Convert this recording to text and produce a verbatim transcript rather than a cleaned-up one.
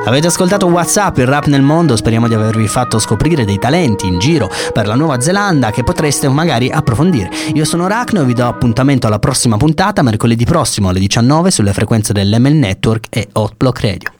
Avete ascoltato WhatsApp, il rap nel mondo, speriamo di avervi fatto scoprire dei talenti in giro per la Nuova Zelanda che potreste magari approfondire. Io sono Rachno e vi do appuntamento alla prossima puntata, mercoledì prossimo alle diciannove sulle frequenze dell'M L Network e Hot Block Radio.